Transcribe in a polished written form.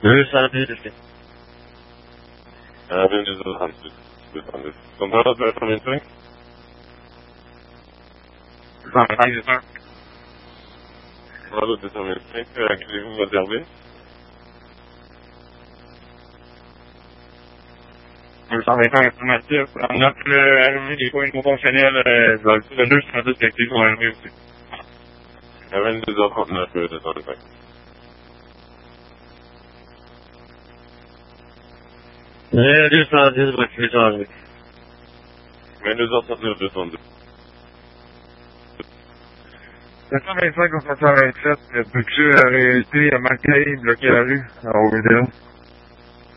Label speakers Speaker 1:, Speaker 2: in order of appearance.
Speaker 1: 210.
Speaker 2: Avenue 236. 236. Contrôle de 125?
Speaker 1: 125, c'est ça?
Speaker 2: Contrôle de 225, à qui vous réservez?
Speaker 1: 225 informatif. On note le des points conventionnels, le 210 qui a été sur l'arrivée aussi.
Speaker 2: À 22h39, 225.
Speaker 1: Le 210 va être sur l'arrivée.
Speaker 2: 22h39, 202.
Speaker 1: 725 au 727, peux-tu arrêter à marquer, bloquer la rue, au vidéo?